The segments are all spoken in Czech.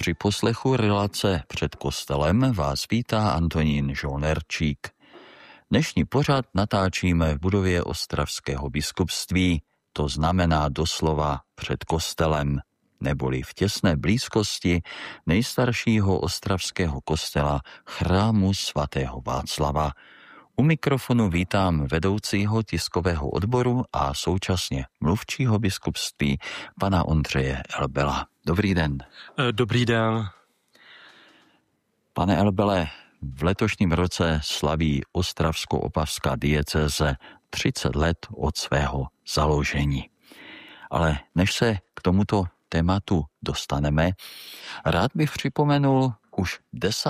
Při poslechu relace Před kostelem vás vítá Antonín Žolnerčík. Dnešní pořad natáčíme v budově Ostravského biskupství, to znamená doslova před kostelem, neboli v těsné blízkosti nejstaršího ostravského kostela chrámu svatého Václava. U mikrofonu vítám vedoucího tiskového odboru a současně mluvčího biskupství pana Ondřeje Elbela. Dobrý den. Dobrý den. Pane Elbele, v letošním roce slaví ostravsko-opavská diecéze 30 let od svého založení. Ale než se k tomuto tématu dostaneme, rád bych připomenul už 10.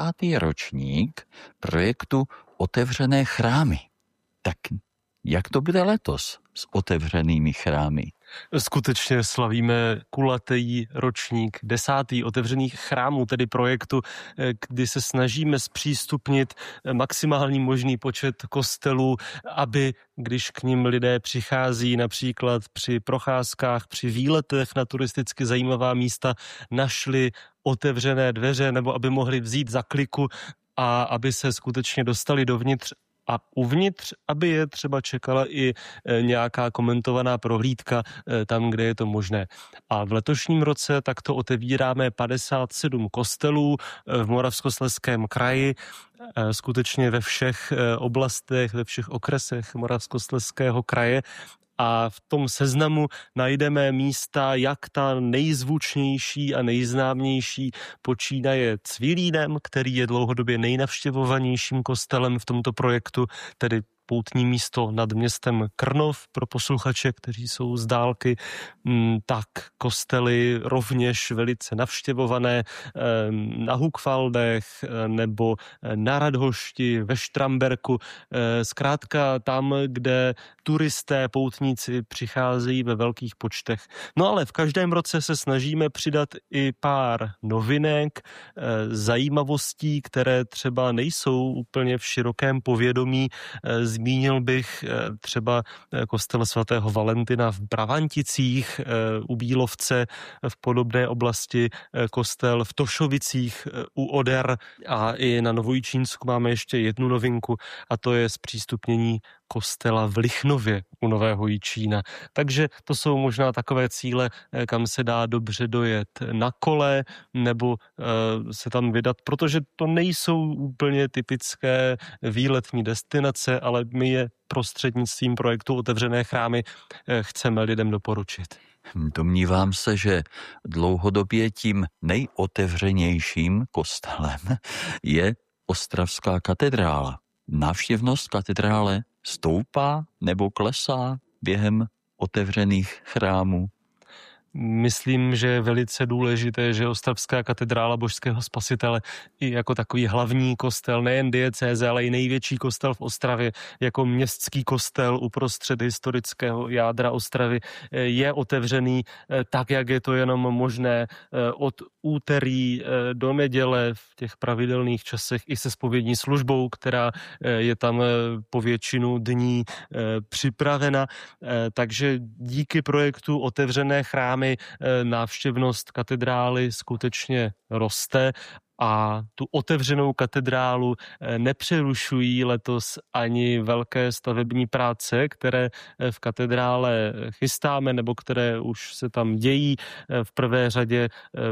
ročník projektu Otevřené chrámy. Tak jak to bude letos s otevřenými chrámy? Skutečně slavíme kulatý ročník 10. otevřených chrámů, tedy projektu, kdy se snažíme zpřístupnit maximální možný počet kostelů, aby když k nim lidé přichází například při procházkách, při výletech na turisticky zajímavá místa, našli otevřené dveře nebo aby mohli vzít za kliku a aby se skutečně dostali dovnitř a uvnitř, aby je třeba čekala i nějaká komentovaná prohlídka tam, kde je to možné. A v letošním roce takto otevíráme 57 kostelů v Moravskoslezském kraji, skutečně ve všech oblastech, ve všech okresech Moravskoslezského kraje. A v tom seznamu najdeme místa, jak ta nejzvučnější a nejznámější počínaje Cvilínem, který je dlouhodobě nejnavštěvovanějším kostelem v tomto projektu, tedy poutní místo nad městem Krnov pro posluchače, kteří jsou z dálky, tak kostely rovněž velice navštěvované na Hukvaldech nebo na Radhošti, ve Štramberku, zkrátka tam, kde turisté, poutníci přicházejí ve velkých počtech. No ale v každém roce se snažíme přidat i pár novinek, zajímavostí, které třeba nejsou úplně v širokém povědomí. Zmínil bych třeba kostel svatého Valentina v Bravanticích, u Bílovce v podobné oblasti, kostel v Tošovicích u Oder a i na Novojičínsku máme ještě jednu novinku a to je zpřístupnění kostela v Lichnově u Nového Jičína. Takže to jsou možná takové cíle, kam se dá dobře dojet na kole nebo se tam vydat, protože to nejsou úplně typické výletní destinace, ale my je prostřednictvím projektu Otevřené chrámy chceme lidem doporučit. Domnívám se, že dlouhodobě tím nejotevřenějším kostelem je Ostravská katedrála. Návštěvnost katedrále stoupá nebo klesá během otevřených chrámů? Myslím, že je velice důležité, že Ostravská katedrála Božského spasitele i jako takový hlavní kostel, nejen diecéze, ale i největší kostel v Ostravě, jako městský kostel uprostřed historického jádra Ostravy, je otevřený tak, jak je to jenom možné od úterý do neděle v těch pravidelných časech i se zpovědní službou, která je tam po většinu dní připravena. Takže díky projektu Otevřené chrámy návštěvnost katedrály skutečně roste a tu otevřenou katedrálu nepřerušují letos ani velké stavební práce, které v katedrále chystáme nebo které už se tam dějí. V prvé řadě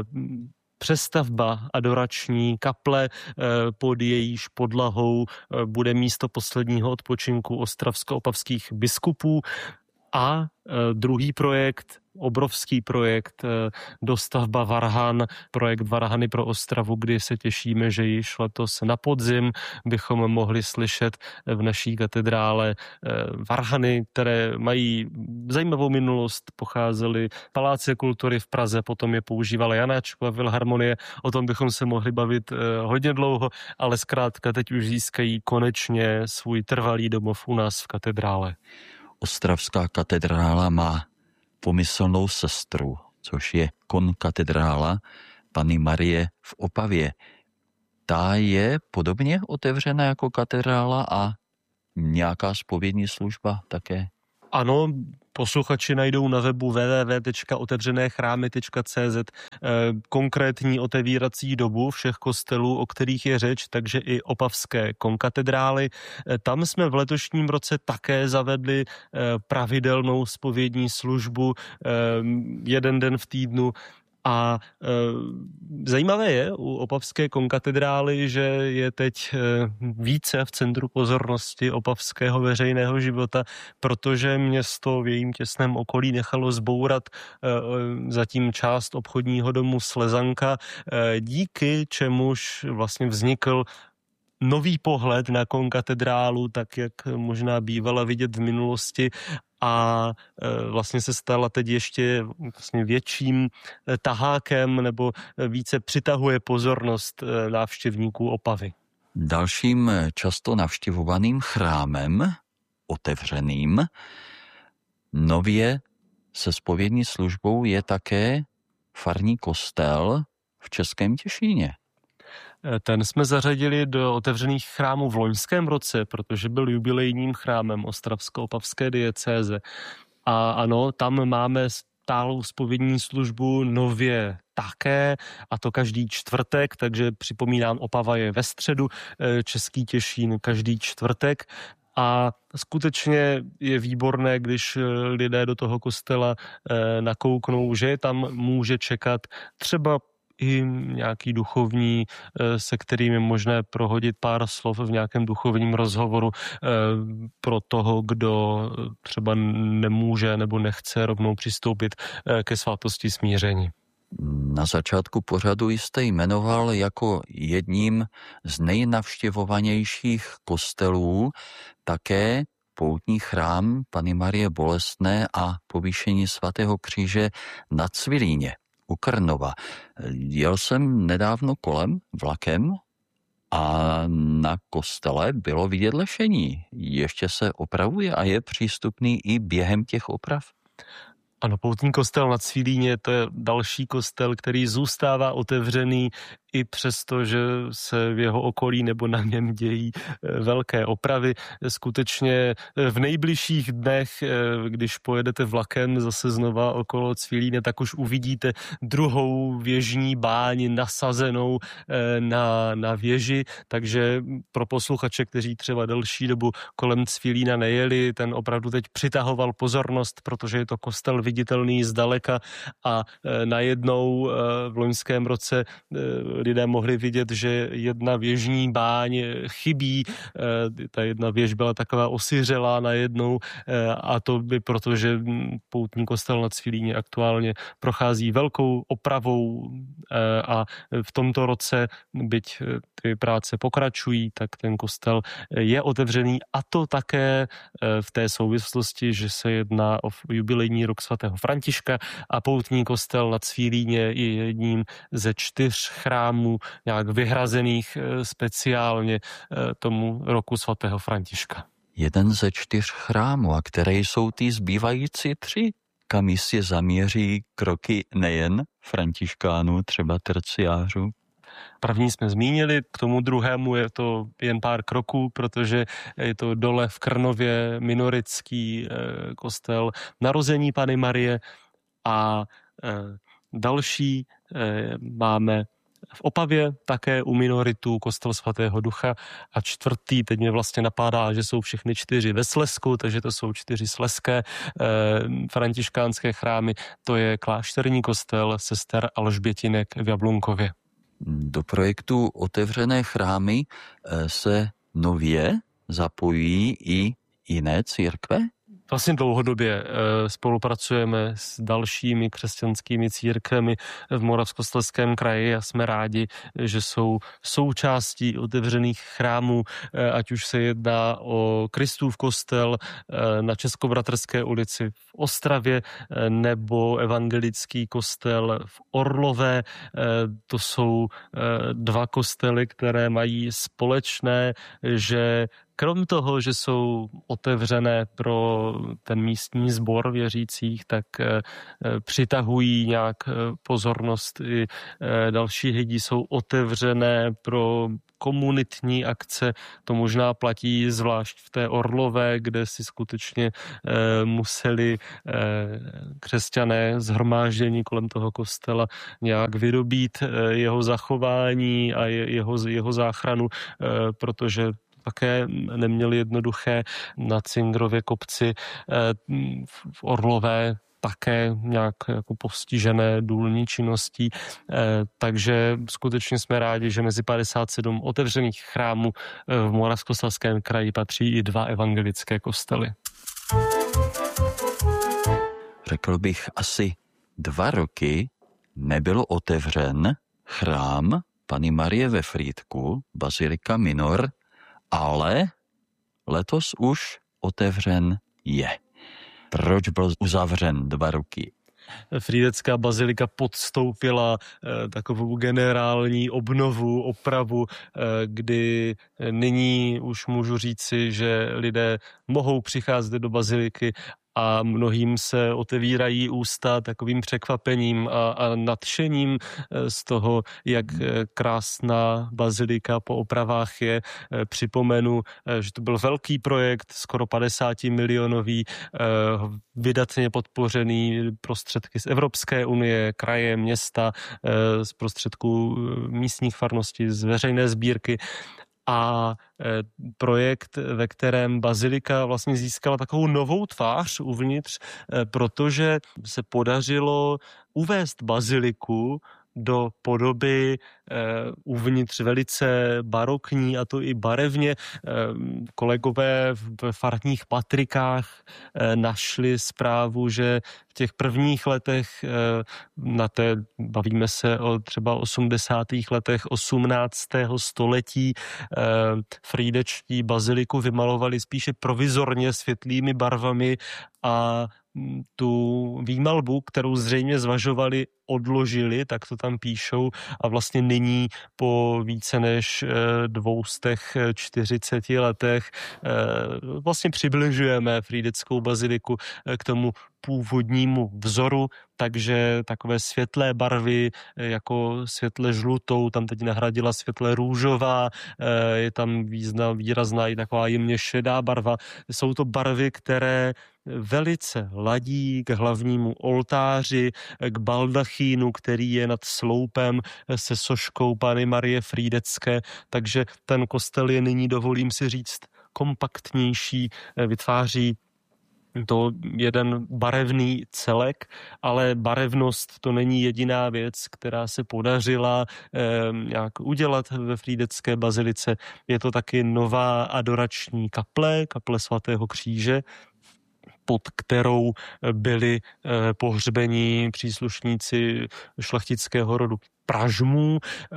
přestavba adorační kaple, pod jejíž podlahou bude místo posledního odpočinku ostravsko-opavských biskupů. A druhý projekt, obrovský projekt, dostavba varhan, projekt Varhany pro Ostravu, kdy se těšíme, že již letos na podzim bychom mohli slyšet v naší katedrále varhany, které mají zajímavou minulost, pocházely Paláce kultury v Praze, potom je používala Janáčkova filharmonie, o tom bychom se mohli bavit hodně dlouho, ale zkrátka teď už získají konečně svůj trvalý domov u nás v katedrále. Ostravská katedrála má pomyslnou sestru, což je konkatedrála Panny Marie v Opavě. Ta je podobně otevřená jako katedrála a nějaká zpovědní služba také? Ano, posluchači najdou na webu www.otevřenéchrámy.cz konkrétní otevírací dobu všech kostelů, o kterých je řeč, takže i opavské konkatedrály. Tam jsme v letošním roce také zavedli pravidelnou zpovědní službu jeden den v týdnu. A zajímavé je u opavské konkatedrály, že je teď více v centru pozornosti opavského veřejného života, protože město v jejím těsném okolí nechalo zbourat zatím část obchodního domu Slezanka, díky čemuž vlastně vznikl nový pohled na konkatedrálu, tak jak možná bývala vidět v minulosti, a vlastně se stala teď ještě vlastně větším tahákem nebo více přitahuje pozornost návštěvníků Opavy. Dalším často navštěvovaným chrámem, otevřeným, nově se zpovědní službou je také farní kostel v Českém Těšíně. Ten jsme zařadili do otevřených chrámů v loňském roce, protože byl jubilejním chrámem ostravsko-opavské diecéze. A ano, tam máme stálou zpovědní službu nově také, a to každý čtvrtek, takže připomínám, Opava je ve středu, Český Těšín každý čtvrtek. A skutečně je výborné, když lidé do toho kostela nakouknou, že tam může čekat třeba i nějaký duchovní, se kterým je možné prohodit pár slov v nějakém duchovním rozhovoru pro toho, kdo třeba nemůže nebo nechce rovnou přistoupit ke svátosti smíření. Na začátku pořadu jste jmenoval jako jedním z nejnavštěvovanějších kostelů také poutní chrám Panny Marie Bolestné a povýšení svatého kříže na Cvilíně u Krnova. Jel jsem nedávno kolem vlakem a na kostele bylo vidět lešení. Ještě se opravuje a je přístupný i během těch oprav? Ano, poutní kostel na Cvilíně, to je další kostel, který zůstává otevřený i přesto, že se v jeho okolí nebo na něm dějí velké opravy. Skutečně v nejbližších dnech, když pojedete vlakem zase znova okolo Cvilíně, tak už uvidíte druhou věžní báň nasazenou na věži, takže pro posluchače, kteří třeba delší dobu kolem Cvilína nejeli, ten opravdu teď přitahoval pozornost, protože je to kostel viditelný zdaleka a najednou v loňském roce lidé mohli vidět, že jedna věžní báň chybí. Ta jedna věž byla taková osiřelá najednou a to by proto, že poutní kostel na Cvilíně aktuálně prochází velkou opravou a v tomto roce, byť ty práce pokračují, tak ten kostel je otevřený, a to také v té souvislosti, že se jedná o jubilejní rok svatého Františka a poutní kostel na Cvilíně je jedním ze 4 chrámů nějak vyhrazených speciálně tomu roku svatého Františka. Jeden ze 4 chrámů, a které jsou ty zbývající 3, kam jistě zaměří kroky nejen františkánů, třeba terciářů? První jsme zmínili, k tomu druhému je to jen pár kroků, protože je to dole v Krnově minoritský kostel Narození Panny Marie a další máme v Opavě také u minoritů kostel svatého Ducha a 4. teď mě vlastně napadá, že jsou všechny 4 ve Slezsku, takže to jsou 4 slezské františkánské chrámy. To je klášterní kostel sester Alžbětinek v Jablunkově. Do projektu Otevřené chrámy se nově zapojí i jiné církve? Vlastně dlouhodobě spolupracujeme s dalšími křesťanskými církvemi v Moravskoslezském kraji a jsme rádi, že jsou součástí otevřených chrámů, ať už se jedná o Kristův kostel na Českobratrské ulici v Ostravě nebo evangelický kostel v Orlové. To jsou 2 kostely, které mají společné, že krom toho, že jsou otevřené pro ten místní sbor věřících, tak přitahují nějak pozornost i další lidi, jsou otevřené pro komunitní akce. To možná platí zvlášť v té Orlové, kde si skutečně museli křesťané shromáždění kolem toho kostela nějak vydobít jeho zachování a jeho záchranu, protože také neměli jednoduché na Cingrově kopci v Orlové také nějak jako postižené důlní činností, takže skutečně jsme rádi, že mezi 57 otevřených chrámů v Moravskoslezském kraji patří i 2 evangelické kostely. Řekl bych, asi 2 roky nebyl otevřen chrám Panny Marie ve Frýdku, Bazilika Minor, ale letos už otevřen je. Proč byl uzavřen 2 roky? Frýdecká bazilika podstoupila takovou generální obnovu, opravu, kdy nyní už můžu říci, že lidé mohou přicházet do baziliky a mnohým se otevírají ústa takovým překvapením a nadšením z toho, jak krásná bazilika po opravách je. Připomenu, že to byl velký projekt, skoro 50 milionový, vydatně podpořený prostředky z Evropské unie, kraje, města, z prostředků místních farností, z veřejné sbírky. A projekt, ve kterém bazilika vlastně získala takovou novou tvář uvnitř, protože se podařilo uvést baziliku do podoby uvnitř velice barokní, a to i barevně. Kolegové v farních patrikách našli zprávu, že v těch prvních letech, bavíme se o třeba 80. letech 18. století, frýdečtí baziliku vymalovali spíše provizorně světlými barvami a tu výmalbu, kterou zřejmě zvažovali, odložili, tak to tam píšou, a vlastně nyní po více než 240 letech vlastně přibližujeme frýdeckou baziliku k tomu původnímu vzoru, takže takové světlé barvy jako světle žlutou tam teď nahradila světle růžová, je tam výrazná i taková jemně šedá barva. Jsou to barvy, které velice ladí k hlavnímu oltáři, k baldachínu, který je nad sloupem se soškou Panny Marie Frýdecké, takže ten kostel je nyní, dovolím si říct, kompaktnější, vytváří to jeden barevný celek, ale barevnost to není jediná věc, která se podařila nějak udělat ve Frýdecké bazilice. Je to taky nová adorační kaple svatého kříže, pod kterou byli pohřbení příslušníci šlechtického rodu Pražmů.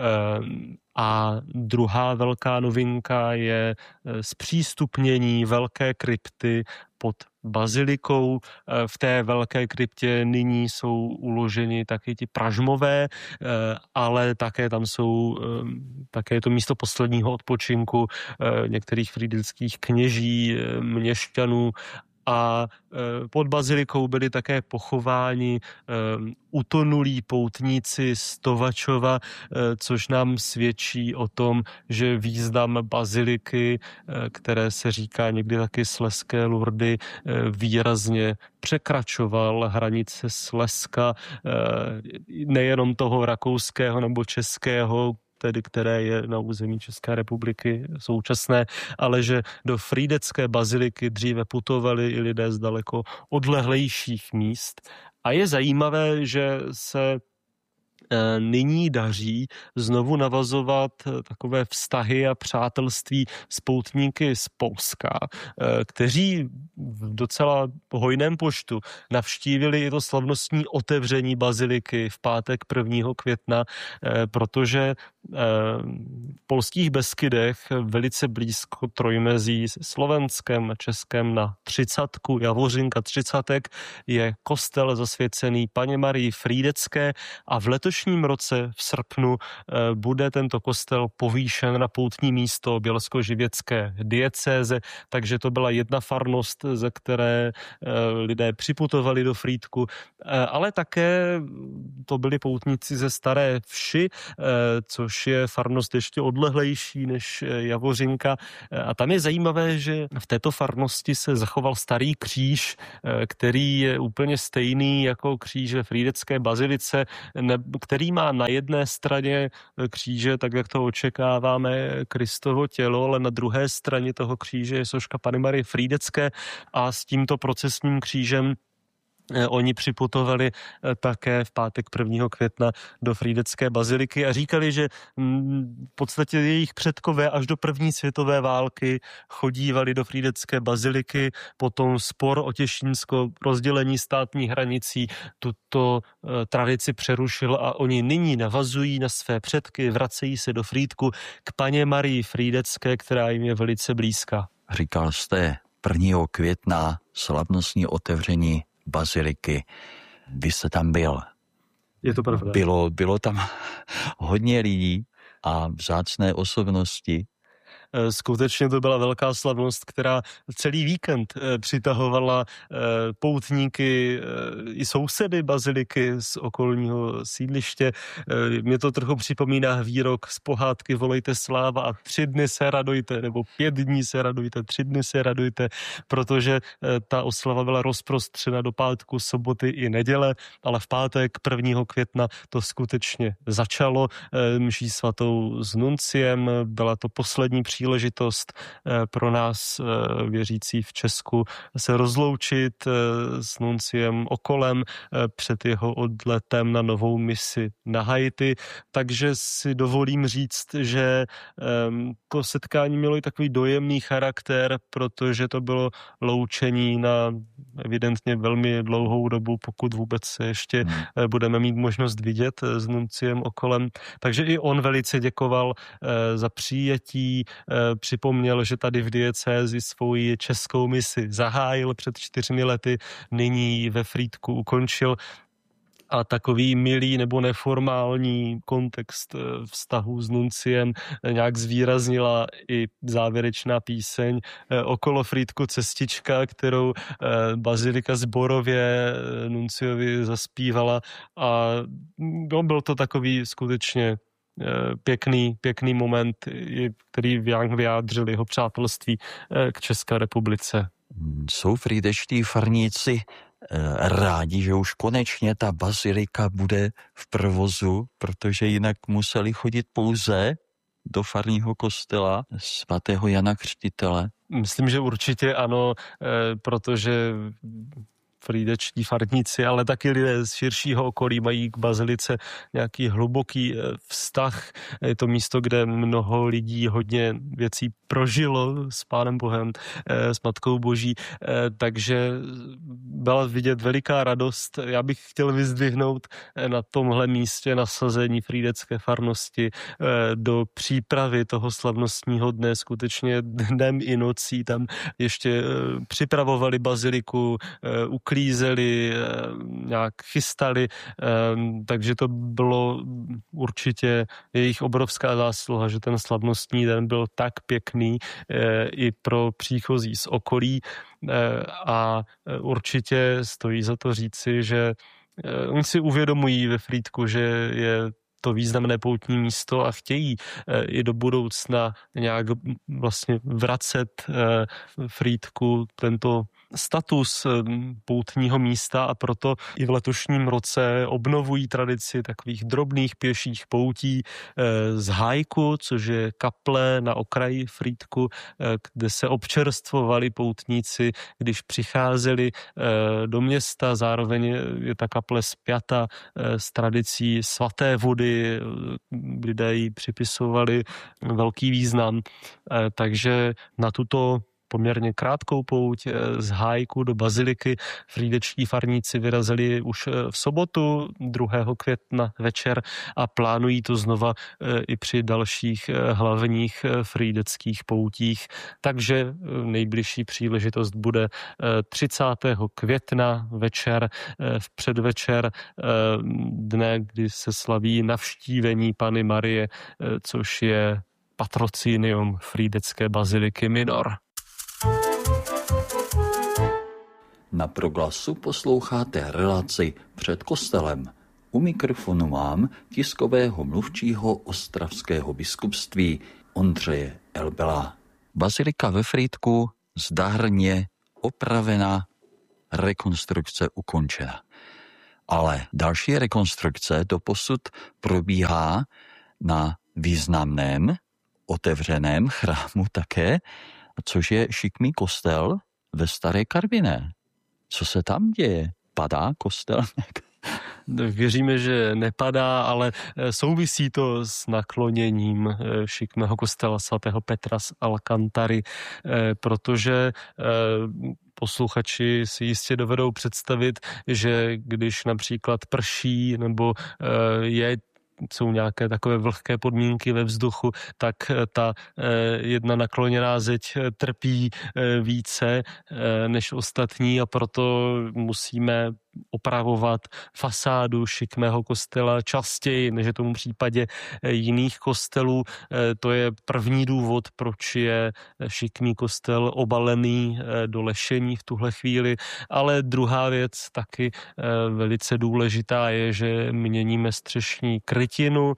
A druhá velká novinka je zpřístupnění velké krypty pod bazilikou. V té velké kryptě nyní jsou uloženi taky ti Pražmové, ale také tam jsou, také je to místo posledního odpočinku některých frýdeckých kněží, měšťanů, a pod bazilikou byli také pochováni utonulí poutníci z Tovačova, což nám svědčí o tom, že význam baziliky, které se říká někdy taky Slezské Lurdy, výrazně překračoval hranice Slezska, nejenom toho rakouského nebo českého, tedy které je na území České republiky současné, ale že do frýdecké baziliky dříve putovali i lidé z daleko odlehlejších míst. A je zajímavé, že se nyní daří znovu navazovat takové vztahy a přátelství s poutníky z Polska, kteří v docela hojném počtu navštívili i to slavnostní otevření baziliky v pátek 1. května, protože v polských Beskydech velice blízko trojmezí s Slovenskem a Českem na 30, Javořinka 30, je kostel zasvěcený Panně Marii Frýdecké a v letošním letošním roce v srpnu bude tento kostel povýšen na poutní místo běložskoživěcké diecéze, takže to byla jedna farnost, ze které lidé připutovali do Frýdku, ale také to byli poutníci ze Staré Vši, což je farnost ještě odlehlejší než Javořinka. A tam je zajímavé, že v této farnosti se zachoval starý kříž, který je úplně stejný jako kříž ve Frýdecké bazilice, který má na jedné straně kříže, tak jak to očekáváme, Kristovo tělo, ale na druhé straně toho kříže je soška Panny Marie Frýdecké a s tímto procesním křížem oni připutovali také v pátek 1. května do Frýdecké baziliky a říkali, že v podstatě jejich předkové až do první světové války chodívali do Frýdecké baziliky, potom spor o Těšínsko, rozdělení státních hranicí tuto tradici přerušil a oni nyní navazují na své předky, vracejí se do Frýdku k Panně Marii Frýdecké, která jim je velice blízká. Říkal jste 1. května slavnostní otevření baziliky. Vy jste tam byl. Je to pravda. Bylo tam hodně lidí a vzácné osobnosti. Skutečně to byla velká slavnost, která celý víkend přitahovala poutníky i sousedy baziliky z okolního sídliště. Mě to trochu připomíná výrok z pohádky Volejte sláva a 3 dny se radujte, nebo 5 dní se radujte, 3 dny se radujte, protože ta oslava byla rozprostřena do pátku, soboty i neděle, ale v pátek 1. května to skutečně začalo mší svatou s nunciem. Byla to poslední příležitost pro nás věřící v Česku se rozloučit s nunciem Okolem před jeho odletem na novou misi na Haiti. Takže si dovolím říct, že to setkání mělo i takový dojemný charakter, protože to bylo loučení na evidentně velmi dlouhou dobu, pokud vůbec se ještě budeme mít možnost vidět s nunciem Okolem. Takže i on velice děkoval za přijetí, připomněl, že tady v diecézi svoji českou misi zahájil před 4 lety, nyní ve Frýdku ukončil a takový milý nebo neformální kontext vztahu s nunciem nějak zvýraznila i závěrečná píseň Okolo Frýdku cestička, kterou bazilika Zborově nunciovi zaspívala a byl to takový skutečně pěkný moment, který vyjádřil jeho přátelství k České republice. Jsou frýdečtí farníci rádi, že už konečně ta bazilika bude v provozu, protože jinak museli chodit pouze do farního kostela svatého Jana Křtitele? Myslím, že určitě ano, protože frýdečtí farníci, ale taky lidé z širšího okolí mají k bazilice nějaký hluboký vztah. Je to místo, kde mnoho lidí hodně věcí prožilo s Pánem Bohem, s Matkou Boží, takže byla vidět veliká radost. Já bych chtěl vyzdvihnout na tomhle místě nasazení frýdecké farnosti do přípravy toho slavnostního dne, skutečně dnem i nocí tam ještě připravovali baziliku, uklízeli, nějak chystali, takže to bylo určitě jejich obrovská zásluha, že ten slavnostní den byl tak pěkný i pro příchozí z okolí a určitě stojí za to říci, že oni si uvědomují ve Frýdku, že je to významné poutní místo a chtějí i do budoucna nějak vlastně vracet Frýdku tento status poutního místa a proto i v letošním roce obnovují tradici takových drobných pěších poutí z Hájku, což je kaple na okraji Frýdku, kde se občerstvovali poutníci, když přicházeli do města. Zároveň je ta kaple spjata s tradicí svaté vody, lidé jí připisovali velký význam. Takže na tuto poměrně krátkou pouť z Hájku do baziliky. Frýdečtí farníci vyrazili už v sobotu 2. května večer a plánují to znova i při dalších hlavních frýdeckých poutích. Takže nejbližší příležitost bude 30. května večer, v předvečer dne, kdy se slaví navštívení Panny Marie, což je patrocinium frýdecké baziliky Minor. Na Proglasu posloucháte relaci Před kostelem. U mikrofonu mám tiskového mluvčího ostravského biskupství Ondřeje Elbela. Bazilika ve Frýdku zdárně opravena, rekonstrukce ukončena. Ale další rekonstrukce doposud probíhá na významném otevřeném chrámu také, což je šikmý kostel ve Staré Karviné. Co se tam děje? Padá kostel? Věříme, že nepadá, ale souvisí to s nakloněním šikmého kostela svatého Petra z Alcantary, protože posluchači si jistě dovedou představit, že když například prší nebo jsou nějaké takové vlhké podmínky ve vzduchu, tak ta jedna nakloněná zeď trpí více než ostatní a proto musíme opravovat fasádu šikmého kostela častěji, než je tomu v případě jiných kostelů. To je první důvod, proč je šikmý kostel obalený do lešení v tuhle chvíli, ale druhá věc taky velice důležitá je, že měníme střešní krytinu,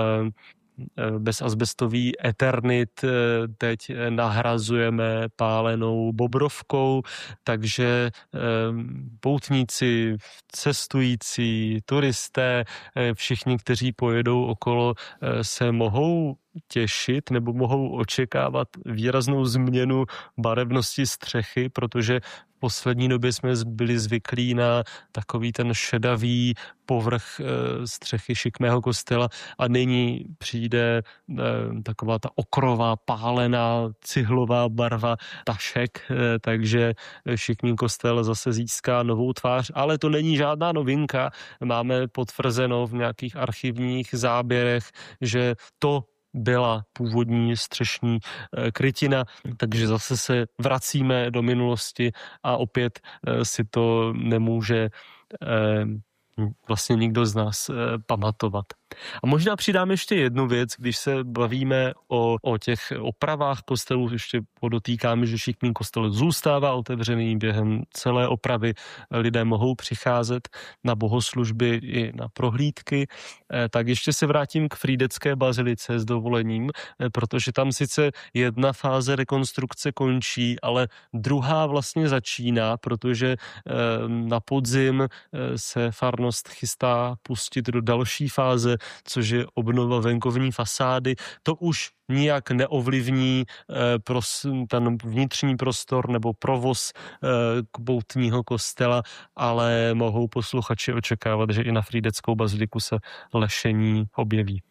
bezazbestový eternit teď nahrazujeme pálenou bobrovkou, takže poutníci, cestující, turisté, všichni, kteří pojedou okolo, se mohou těšit nebo mohou očekávat výraznou změnu barevnosti střechy, protože v poslední době jsme byli zvyklí na takový ten šedavý povrch střechy šikmého kostela a nyní přijde taková ta okrová, pálená, cihlová barva tašek, takže šikmý kostel zase získá novou tvář, ale to není žádná novinka. Máme potvrzeno v nějakých archivních záběrech, že to byla původní střešní krytina, takže zase se vracíme do minulosti a opět si to nemůže vlastně nikdo z nás pamatovat. A možná přidám ještě jednu věc, když se bavíme o těch opravách kostelů, ještě podotýkáme, že šikmý kostel zůstává otevřený během celé opravy, lidé mohou přicházet na bohoslužby i na prohlídky, tak ještě se vrátím k frýdecké bazilice s dovolením, protože tam sice jedna fáze rekonstrukce končí, ale druhá vlastně začíná, protože na podzim se farnost chystá pustit do další fáze, což je obnova venkovní fasády. To už nijak neovlivní ten vnitřní prostor nebo provoz poutního kostela, ale mohou posluchači očekávat, že i na frýdeckou baziliku se lešení objeví.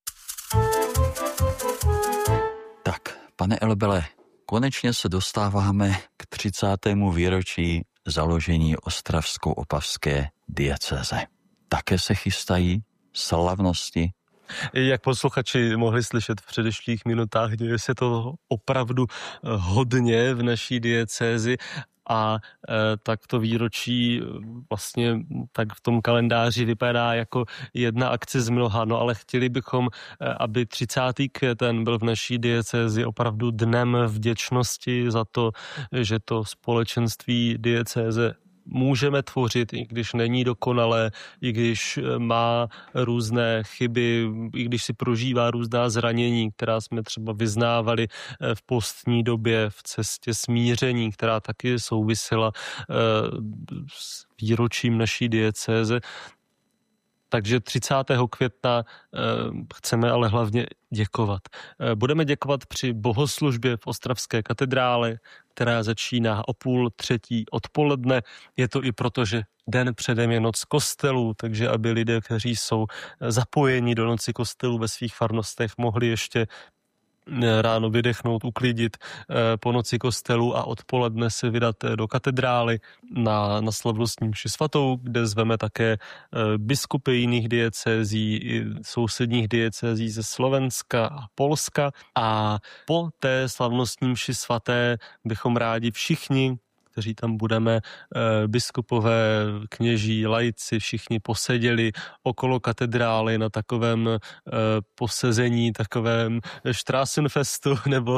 Tak, pane Elbele, konečně se dostáváme k 30. výročí založení ostravsko-opavské diecéze. Také se chystají slavnosti. Jak posluchači mohli slyšet v předešlých minutách, děje se to opravdu hodně v naší diecézi a tak to výročí vlastně tak v tom kalendáři vypadá jako jedna akce z mnoha, no ale chtěli bychom, aby 30. květen byl v naší diecézi opravdu dnem vděčnosti za to, že to společenství diecéze můžeme tvořit, i když není dokonalé, i když má různé chyby, i když si prožívá různá zranění, která jsme třeba vyznávali v postní době v cestě smíření, která taky souvisela s výročím naší diecéze. Takže 30. května chceme ale hlavně děkovat. Budeme děkovat při bohoslužbě v Ostravské katedrále, která začíná o 2:30 odpoledne. Je to i proto, že den předem je noc kostelů, takže aby lidé, kteří jsou zapojeni do noci kostelů ve svých farnostech, mohli ještě ráno vydechnout, uklidit po noci kostelu a odpoledne se vydat do katedrály na slavnostní mši svatou, kde zveme také biskupy jiných diecézí i sousedních diecézí ze Slovenska a Polska. A po té slavnostní mši svaté bychom rádi všichni, kteří tam budeme, biskupové, kněží, laici, všichni poseděli okolo katedrály na takovém posezení, takovém Strassenfestu nebo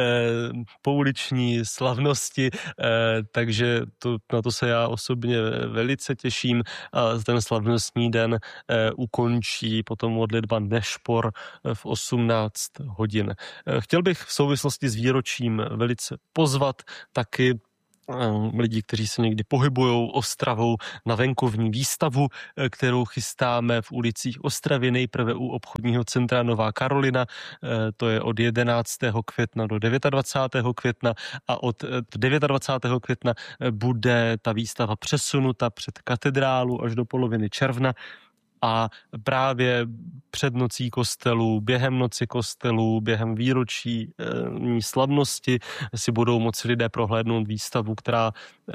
pouliční slavnosti, takže na to se já osobně velice těším a ten slavnostní den ukončí potom modlitba Nešpor v 18 hodin. Chtěl bych v souvislosti s výročím velice pozvat taky lidi, kteří se někdy pohybujou Ostravou na venkovní výstavu, kterou chystáme v ulicích Ostravy, nejprve u obchodního centra Nová Karolina, to je od 11. května do 29. května a od 29. května bude ta výstava přesunuta před katedrálu až do poloviny června. A právě před nocí kostelů, během noci kostelů, během výročí slavnosti si budou moci lidé prohlédnout výstavu, která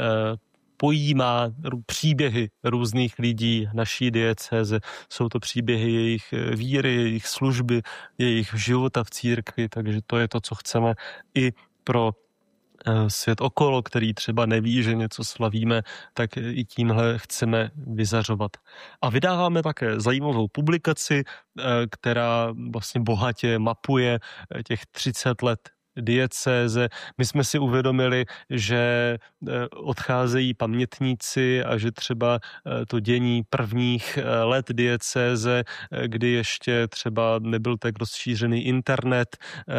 pojímá příběhy různých lidí naší diecéze. Jsou to příběhy jejich víry, jejich služby, jejich života v církvi, takže to je to, co chceme i pro svět okolo, který třeba neví, že něco slavíme, tak i tímhle chceme vyzařovat. A vydáváme také zajímavou publikaci, která vlastně bohatě mapuje těch 30 let diecéze. My jsme si uvědomili, že odcházejí pamětníci a že třeba to dění prvních let diecéze, kdy ještě třeba nebyl tak rozšířený internet,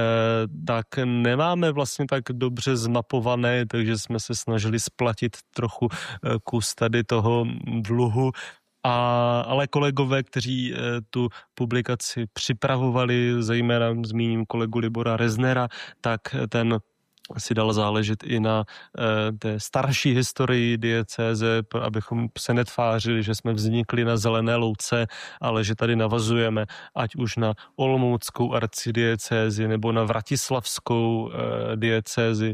tak nemáme vlastně tak dobře zmapované, takže jsme se snažili splatit trochu kus tady toho dluhu. Ale kolegové, kteří tu publikaci připravovali, zejména zmíním kolegu Libora Reznera, tak ten si dal záležet i na té starší historii diecéze, abychom se netvářili, že jsme vznikli na zelené louce, ale že tady navazujeme ať už na olomouckou arcidiecézi nebo na vratislavskou diecézi.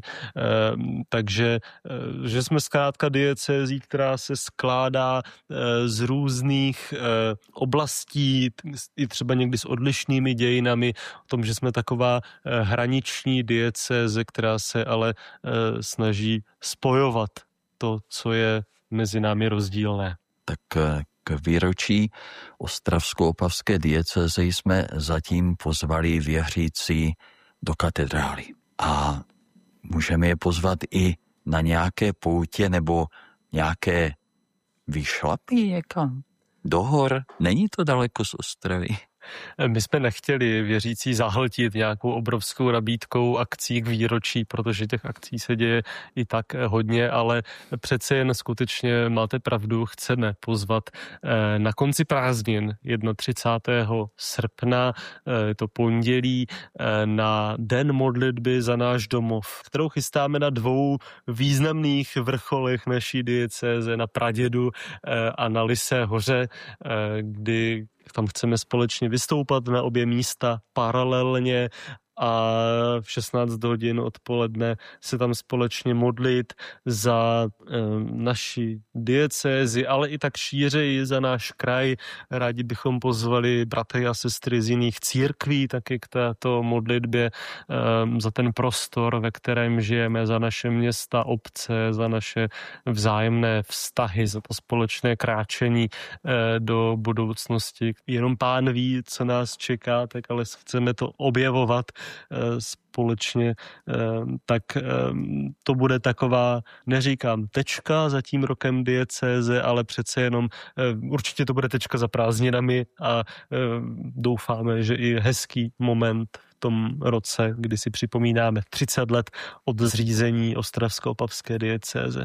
Takže že jsme zkrátka diecézí, která se skládá z různých oblastí, i třeba někdy s odlišnými dějinami, o tom, že jsme taková hraniční diecéze, která se ale snaží spojovat to, co je mezi námi rozdílné. Tak k výročí ostravsko-opavské diecéze jsme zatím pozvali věřící do katedrály. A můžeme je pozvat i na nějaké poutě nebo nějaké výšlapy někam do hor. Není to daleko z Ostravy. My jsme nechtěli věřící zahltit nějakou obrovskou nabídkou akcí k výročí, protože těch akcí se děje i tak hodně, ale přece jen skutečně máte pravdu, chceme pozvat na konci prázdnin 31. srpna, je to pondělí, na den modlitby za náš domov, kterou chystáme na 2 významných vrcholech naší diecéze, na Pradědu a na Lysé hoře, kdy tam chceme společně vystoupat na obě místa paralelně a v 16 hodin odpoledne se tam společně modlit za naši diecézi, ale i tak šířeji za náš kraj. Rádi bychom pozvali bratry a sestry z jiných církví taky k této modlitbě za ten prostor, ve kterém žijeme, za naše města, obce, za naše vzájemné vztahy, za to společné kráčení do budoucnosti. Jenom Pán ví, co nás čeká, tak ale chceme to objevovat společně, tak to bude taková, neříkám tečka za tím rokem diecéze, ale přece jenom určitě to bude tečka za prázdninami a doufáme, že i hezký moment v tom roce, kdy si připomínáme 30 let od zřízení ostravsko-opavské diecéze.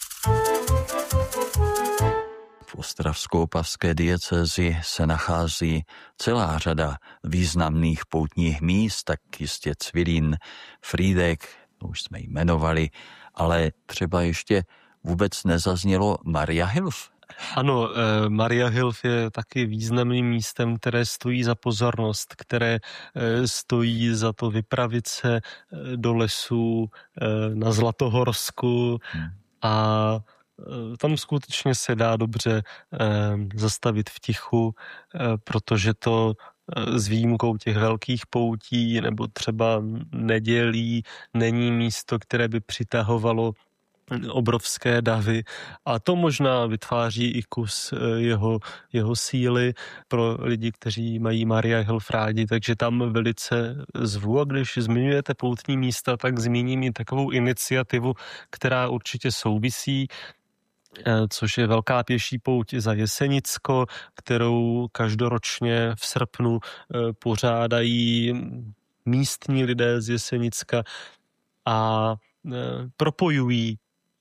V ostravsko-opavské diecézi se nachází celá řada významných poutních míst, tak jistě Cvilín, Frýdek, to už jsme jmenovali, ale třeba ještě vůbec nezaznělo Maria Hilf. Ano, Mariahilf je taky významným místem, které stojí za pozornost, které stojí za to vypravit se do lesů na Zlatohorsku a tam skutečně se dá dobře zastavit v tichu, protože to s výjimkou těch velkých poutí nebo třeba nedělí není místo, které by přitahovalo obrovské davy a to možná vytváří i kus jeho síly pro lidi, kteří mají Mariahilf rádi, takže tam velice zvu a když zmiňujete poutní místa, tak zmíním i takovou iniciativu, která určitě souvisí, což je velká pěší pouť za Jesenicko, kterou každoročně v srpnu pořádají místní lidé z Jesenicka a propojují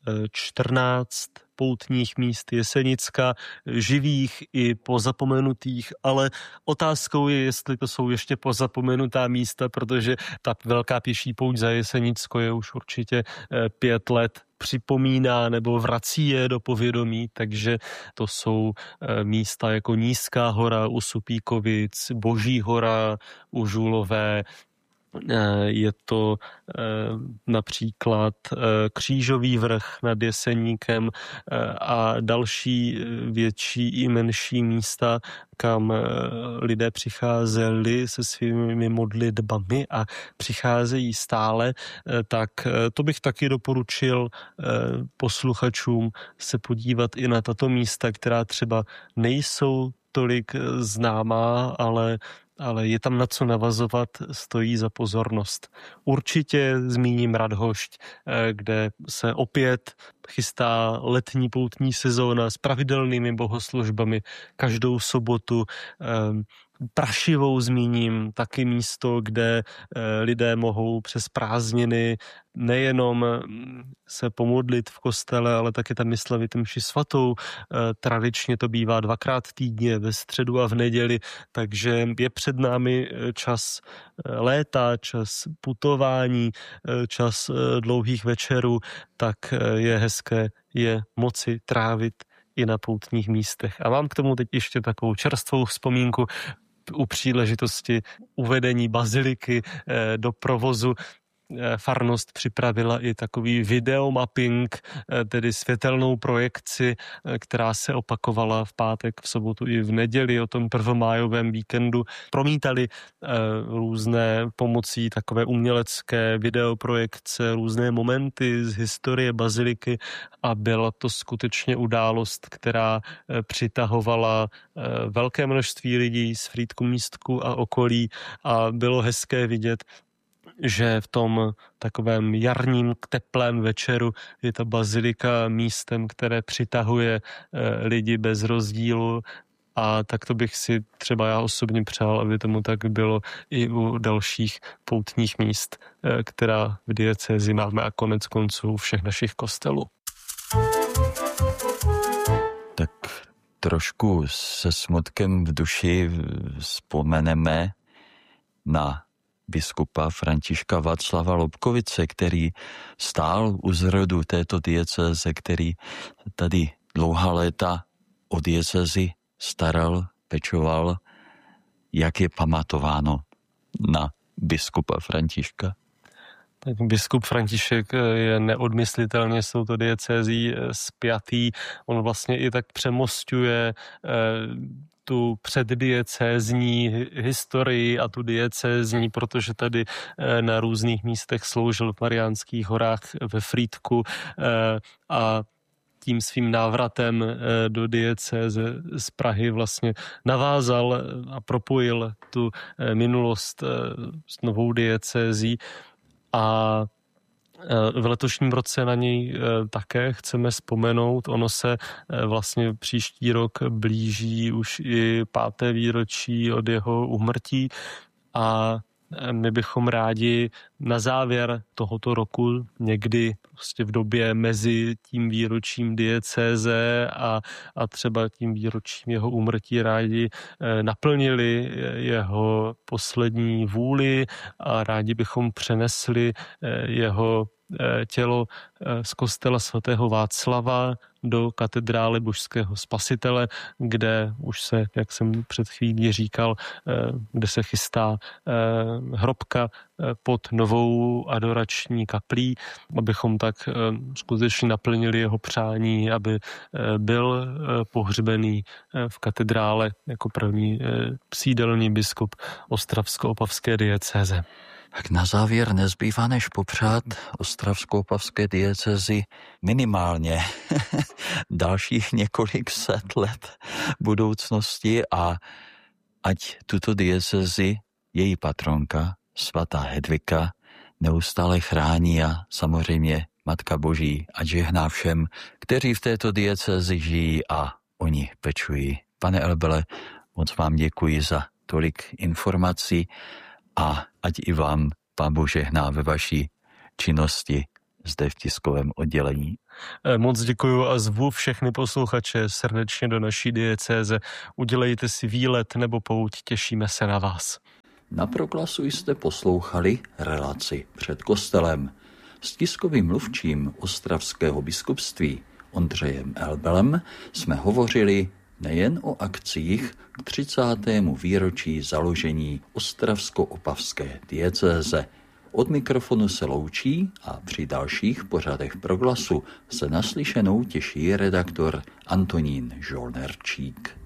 14 poutních míst Jesenicka, živých i pozapomenutých, ale otázkou je, jestli to jsou ještě pozapomenutá místa, protože ta velká pěší pouť za Jesenicko je už určitě 5 let připomíná nebo vrací je do povědomí, takže to jsou místa jako Nízká hora u Supíkovic, Boží hora u Žulové, je to například Křížový vrch nad Jeseníkem a další větší i menší místa, kam lidé přicházeli se svými modlitbami a přicházejí stále, tak to bych taky doporučil posluchačům se podívat i na tato místa, která třeba nejsou tolik známá, ale je tam na co navazovat, stojí za pozornost. Určitě zmíním Radhošť, kde se opět chystá letní poutní sezóna s pravidelnými bohoslužbami každou sobotu. Prašivou zmíním taky místo, kde lidé mohou přes prázdniny nejenom se pomodlit v kostele, ale taky tam slavit mši svatou. Tradičně to bývá 2krát týdně, ve středu a v neděli, takže je před námi čas léta, čas putování, čas dlouhých večerů, tak je hezké je moci trávit i na poutních místech. A mám k tomu teď ještě takovou čerstvou vzpomínku u příležitosti uvedení baziliky do provozu. Farnost připravila i takový videomapping, tedy světelnou projekci, která se opakovala v pátek, v sobotu i v neděli o tom prvomájovém víkendu. Promítali různé pomocí takové umělecké videoprojekce, různé momenty z historie baziliky a byla to skutečně událost, která přitahovala velké množství lidí z Frýdku-Místku a okolí a bylo hezké vidět, že v tom takovém jarním teplém večeru je ta bazilika místem, které přitahuje lidi bez rozdílu a tak to bych si třeba já osobně přál, aby tomu tak bylo i u dalších poutních míst, která v diecézi máme a konec konců všech našich kostelů. Tak trošku se smutkem v duši vzpomeneme na biskupa Františka Václava Lobkovice, který stál u zrodu této diecéze, který tady dlouhá léta o diecézi staral, pečoval. Jak je pamatováno na biskupa Františka? Tak biskup František je neodmyslitelně s touto diecézí spjatý. On vlastně i tak přemosťuje tu předdiecézní historii a tu diecézní, protože tady na různých místech sloužil v Mariánských horách ve Frýdku a tím svým návratem do diecéze z Prahy vlastně navázal a propojil tu minulost s novou diecézí a v letošním roce na něj také chceme vzpomenout. Ono se vlastně příští rok blíží už i 5. výročí od jeho úmrtí a my bychom rádi na závěr tohoto roku, někdy prostě v době mezi tím výročím diecéze a třeba tím výročím jeho úmrtí rádi naplnili jeho poslední vůli a rádi bychom přenesli jeho tělo z kostela svatého Václava do katedrály Božského Spasitele, kde už se, jak jsem před chvílí říkal, kde se chystá hrobka pod novou adorační kaplí, abychom tak skutečně naplnili jeho přání, aby byl pohřbený v katedrále jako první sídelní biskup ostravsko-opavské diecéze. Tak na závěr nezbývá než popřát ostravsko-opavské diecézi minimálně dalších několik set let budoucnosti a ať tuto diecézi její patronka, svatá Hedvika, neustále chrání a samozřejmě Matka Boží, ať žehná všem, kteří v této diecézi žijí a oni pečují. Pane Elbele, moc vám děkuji za tolik informací a ať i vám Pán Bůh žehná ve vaší činnosti zde v tiskovém oddělení. Moc děkuji a zvu všechny posluchače srdečně do naší diecéze. Udělejte si výlet nebo pouť, těšíme se na vás. Na Proglasu jste poslouchali relaci před kostelem s tiskovým mluvčím ostravského biskupství Ondřejem Elbelem jsme hovořili nejen o akcích k 30. výročí založení ostravsko-opavské diecéze. Od mikrofonu se loučí a při dalších pořadech Proglasu se naslyšenou těší redaktor Antonín Žolnerčík.